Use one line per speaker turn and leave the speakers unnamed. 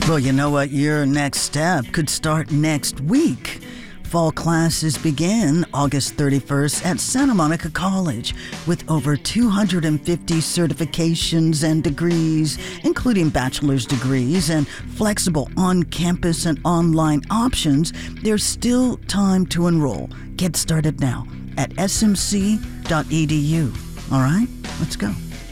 Well, you know what? Your next step could start next week. Fall classes begin August 31st at Santa Monica College with over 250 certifications and degrees, including bachelor's degrees and flexible on-campus and online options. There's still time to enroll. Get started now at smc.edu. All right, let's go.